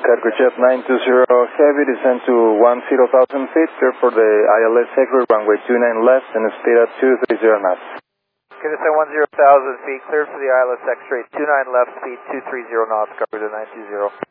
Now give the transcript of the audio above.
Cargo Jet 920 Heavy, descend to 10,000 feet, clear for the ILS Echo, runway 29 left, and speed at 230 knots. Okay, descend 10,000 feet, clear for the ILS X-ray, 29 left, speed 230 knots, cover to 920.